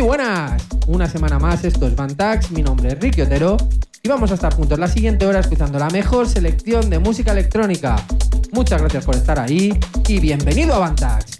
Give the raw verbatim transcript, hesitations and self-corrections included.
buenas, una semana más, esto es Bantax, mi nombre es Ricky Otero y vamos a estar juntos la siguiente hora escuchando la mejor selección de música electrónica. Muchas gracias por estar ahí y bienvenido a Bantax.